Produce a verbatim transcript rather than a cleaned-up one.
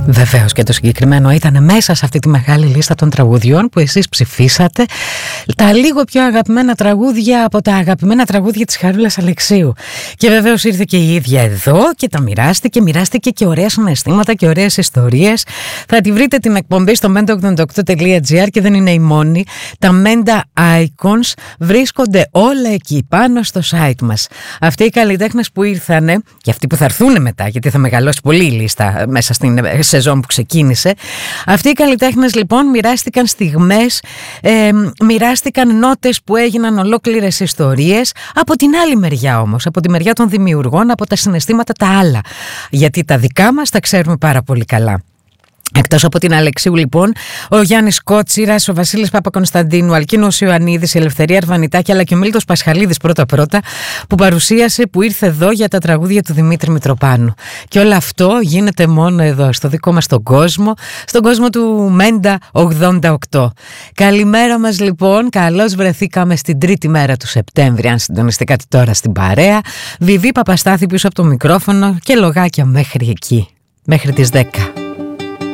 Βεβαίως, και το συγκεκριμένο ήταν μέσα σε αυτή τη μεγάλη λίστα των τραγουδιών που εσείς ψηφίσατε, τα λίγο πιο αγαπημένα τραγούδια από τα αγαπημένα τραγούδια της Χαρούλας Αλεξίου. Και βεβαίως ήρθε και η ίδια εδώ και τα μοιράστηκε, μοιράστηκε και ωραία συναισθήματα και ωραίες ιστορίες. Θα τη βρείτε την εκπομπή στο menda ογδόντα οκτώ τελεία τζι άρ και δεν είναι η μόνη. Τα Menda Icons βρίσκονται όλα εκεί πάνω στο site μας. Αυτοί οι καλλιτέχνες που ήρθανε και αυτοί που θα έρθουν μετά, γιατί θα μεγαλώσει πολύ η λίστα μέσα στην σεζόν που ξεκίνησε. Αυτοί οι καλλιτέχνες λοιπόν μοιράστηκαν στιγμές, ε, μοιράστηκαν νότες που έγιναν ολόκληρες ιστορίες. Από την άλλη μεριά όμως, από τη μεριά των δημιουργών, από τα συναισθήματα τα άλλα. Γιατί τα δικά μας τα ξέρουμε πάρα πολύ καλά. Εκτός από την Αλεξίου λοιπόν, ο Γιάννης Κότσιρας, ο Βασίλης Παπακωνσταντίνου, ο Αλκίνος Ιωαννίδης, η Ελευθερία Αρβανιτάκη, αλλά και ο Μίλτος Πασχαλίδης πρώτα-πρώτα, που παρουσίασε, που ήρθε εδώ για τα τραγούδια του Δημήτρη Μητροπάνου. Και όλο αυτό γίνεται μόνο εδώ, στο δικό μας τον κόσμο, στον κόσμο του Menda ογδόντα οκτώ. Καλημέρα μας λοιπόν, καλώς βρεθήκαμε στην τρίτη μέρα του Σεπτέμβρη, αν συντονιστήκατε τώρα στην παρέα. Βιβί Παπαστάθη πίσω από το μικρόφωνο και λογάκια μέχρι εκεί, μέχρι τις δέκα.